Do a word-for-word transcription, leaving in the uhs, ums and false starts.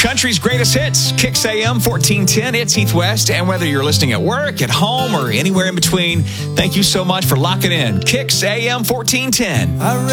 Country's greatest hits, Kicks A M fourteen ten. It's Heath West. And whether you're listening at work, at home, or anywhere in between, thank you so much for locking in. Kicks A M fourteen ten.